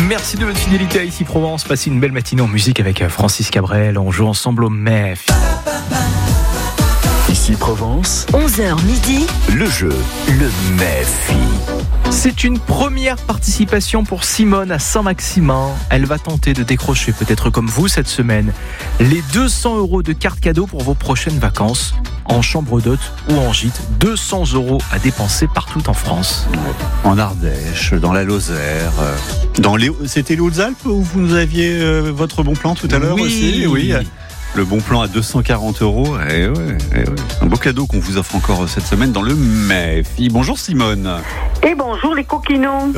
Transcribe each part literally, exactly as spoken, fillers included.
Merci de votre fidélité à Ici Provence. Passez une belle matinée en musique avec Francis Cabrel. On joue ensemble au M E F. Ici Provence, onze heures midi, le jeu, le M E F I. C'est une première participation pour Simone à Saint-Maximin. Elle va tenter de décrocher, peut-être comme vous cette semaine, les deux cents euros de carte cadeau pour vos prochaines vacances en chambre d'hôte ou en gîte. deux cents euros à dépenser partout en France. En Ardèche, dans la Lozère, euh, dans les, c'était les Hautes-Alpes où vous nous aviez euh, votre bon plan tout à l'heure Oui. aussi. Oui. Le bon plan à deux cent quarante euros. Eh ouais, eh ouais. Un beau cadeau qu'on vous offre encore cette semaine dans le M E F I. Bonjour Simone. Et bonjour les coquinons.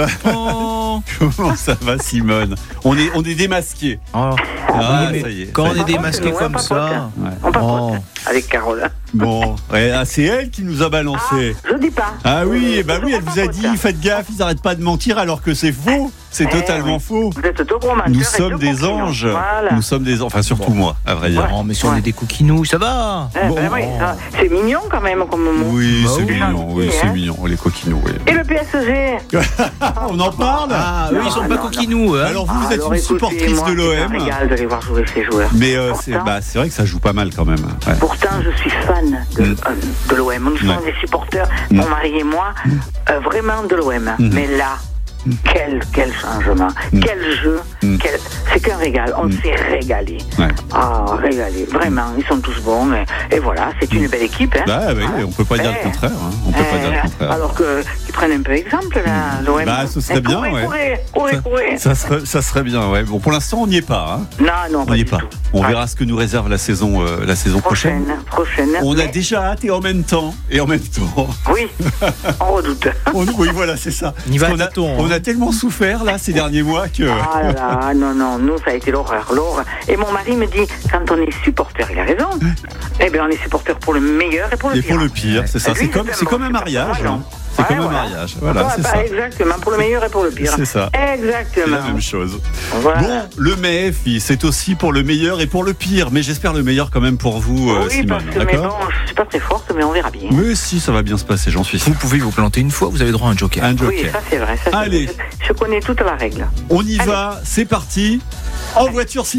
Oh, Comment ça va Simone? On est, on est démasqués. oh. Ah, Oui, mais ça y est. quand ça on y est démasqué Ouais, comme pas ça. Ouais. On papote Oh. avec Carole. Bon, ouais, ah, c'est elle qui nous a balancé. Je dis pas. Ah oui, bah oui, elle On vous a papote. dit faites gaffe, ils n'arrêtent pas de mentir alors que c'est faux. C'est Eh totalement oui. faux. Vous êtes deux gros menteurs Nous et sommes deux des coquinons. anges. Voilà. Nous sommes des anges. Enfin, surtout moi, à vrai dire. Non, mais si on Ouais. est des coquinous, ça va. Eh ben Bon. oui, ça, c'est mignon quand même comme mot. Oui, Bah c'est oui. mignon, oui, Gentil, c'est hein. mignon, les coquinous. Oui. Et le P S G? On en parle. Ah, eux, ils sont Non, pas non, coquinous. Hein. Alors vous, vous Ah, êtes alors, une écoutez, supportrice moi, de C'est un l'O M, régal de les voir jouer ces joueurs. mais euh, c'est Pourtant- bah, c'est vrai que ça joue pas mal quand même. Ouais. Pourtant, je suis fan de, Mm. euh, de l'O M. Nous sommes Ouais. des supporters, Mm. mon mari et moi, euh, vraiment de l'O M. Mm. Mais là, quel, quel changement, Mm. quel jeu, Mm. quel... c'est qu'un régal. On Mm. s'est régalé. Ouais. Ah, régalé. Vraiment, ils sont tous bons. Et, et voilà, c'est une belle équipe. Hein. Bah, oui, on peut pas dire le Eh. contraire. Hein. On peut pas dire le Euh, contraire. alors que qu'ils prennent un peu exemple là, l'O M. Bah, ce serait Eh, bien, courez, ouais. Courez, courez, courez. Ça serait, ça serait bien. Ouais. Bon, pour l'instant, on n'y est pas. Hein. Non, non, On pas n'y est du pas. tout. On Ah, verra ce que nous réserve la saison, euh, la saison prochaine. prochaine, prochaine. On a Mais- déjà hâte et en même temps. Et en même temps. Oui, on redoute. On, oui, voilà, c'est ça. On y va Parce à qu'on a, tâtons, hein. on a tellement souffert là ces derniers mois que. Ah là là, non, non, nous, ça a été l'horreur, l'horreur. Et mon mari me dit, quand on est supporter, il a raison. Eh bien, on est supporter pour le meilleur et pour le Et pire. pour le pire, c'est ça. Lui, C'est comme, c'est c'est comme un tellement mariage. super Hein. C'est Ouais, comme un voilà. mariage. Voilà, Ouais, c'est bah, ça. Exactement, pour le meilleur et pour le pire. C'est ça. Exactement. C'est la même chose. Voilà. Bon, le M E F I, c'est aussi pour le meilleur et pour le pire. Mais j'espère le meilleur quand même pour vous, euh, oui, Simone. parce que, mais bon, D'accord? je suis pas très forte, mais on verra bien. Oui, si, ça va bien se passer, j'en suis sûr. Vous pouvez vous planter une fois, vous avez droit à un joker. Un Oui, joker. ça c'est vrai. Ça, c'est Allez. vrai. Je, je connais toute la règle. On y va, c'est parti. En voiture, Simone.